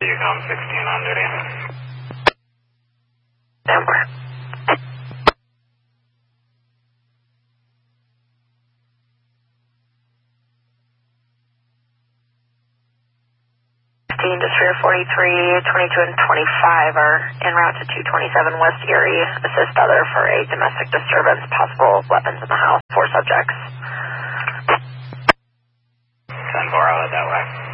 Yukon 16 on duty. Denver. 15 to Sphere 43, 22 and 25 are en route to 227 West Erie. Assist other for a domestic disturbance, possible weapons in the house, 4 subjects. 10-4, I'll head that way.